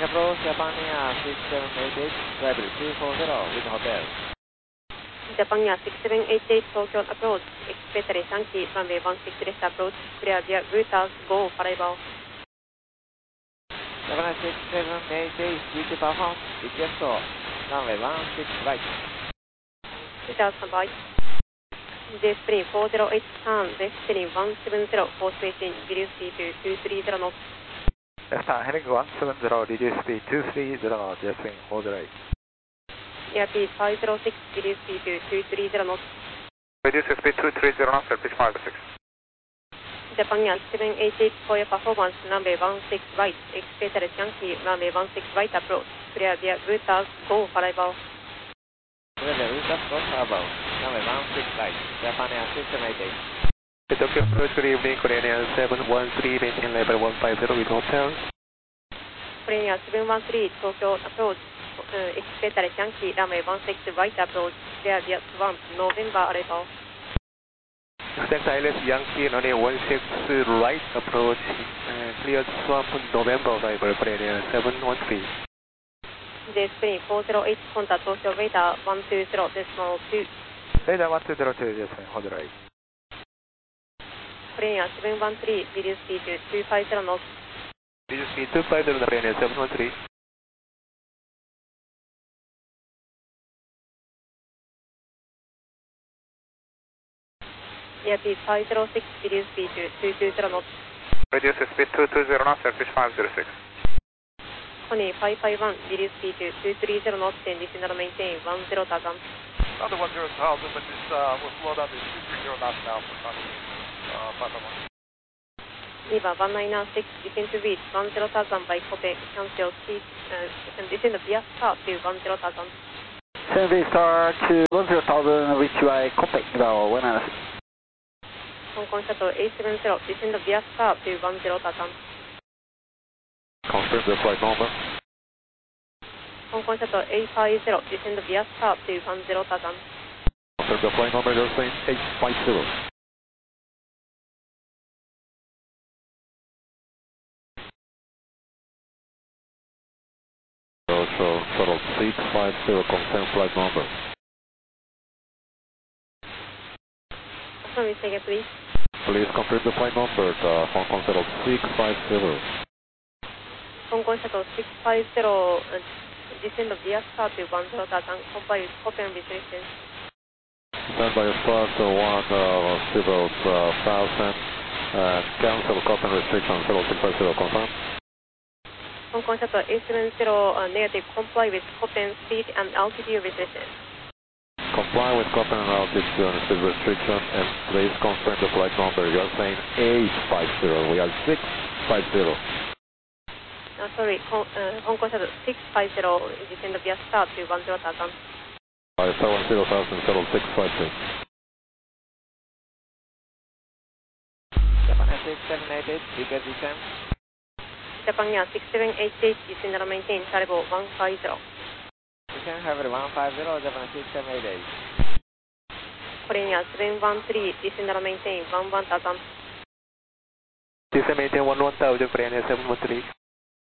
approach, Japan Air 6788, level 240 with hotel. Japan Air 6788 Tokyo approach, expect Yankee runway 16 left approach, clear via routers, go for arrival. Japan Air 6788, duty perform, request runway 16 right. Routers standby. J-Spring 408 turn, Destiny 170, force waiting, reduce speed to 230 knots. Left turn heading 170, reduce speed 230 knots, J-Spring 408. Airspeed 506, reduce speed to 230 knots. Reduce speed 230 knots, pitch 56. Japan Air 788 for your performance, runway 16 right, expect Yankee runway 16 right approach, clear via routers, go for arrival. Clear the routers, go for arrival, runway 16 right, Japan Air 6788. Tokyo approach, good evening, Korean Air 713, maintain level 150 with hotel. Korean Air 713, Tokyo approach, expect Yankee runway 16 right approach, clear via Swamp, November arrival. Expect ILS Yankee runway 16 right approach, cleared Swamp, November arrival, Korean Air 713. J-Spring 408, contact Tokyo radar 120.2. Radar 1202, J-Spring 408. Korean Air 713, reduce speed to 250 knots. Reduce speed 250, Korean Air 713. Airspeed 506, reduce speed to 220 knots. Reduce speed 220 knots, pitch 506. Honey 551, reduce speed to 230 knots and descend and maintain 10,000. Under 10,000, but this will slow down to 230 knots now for Sunny 551. River 196, descend to reach 10,000 by Kobe, cancel seat, and descend via star to 10,000. 7 star to 10,000, which way Kobe, River 196. Hong Kong Shuttle A70, descend via star to 10,000. Confirm the flight number. Hong Kong Shuttle A50, descend via star to 10,000. Confirm the flight number, airplane 850. So, shuttle 650, confirm flight number. Confirm again, please. Please confirm the flight number, Hong Kong shuttle 650. Hong Kong Shuttle 650, descend via star to 10,000, comply with Koppen restrictions. Stand by start 10,000, cancel Koppen restriction, shuttle 650, confirm. Hong Kong Shuttle A70, negative, comply with Koppen speed and altitude restrictions. Comply with Koppen and altitude and speed restriction, and please confirm the flight number. You are saying 850, we are 650. Sorry, Hong Kong Shuttle 650, descend via star to 10,000. 10,000, shuttle 650. Japan Air 6788, repeat descent. Japan Air 6788, descend and maintain level 150. Descend heavily 150, Japan Air 6788. Korean Air 713, descend and maintain 11,000. Descend maintain 11,000, Korean Air 713.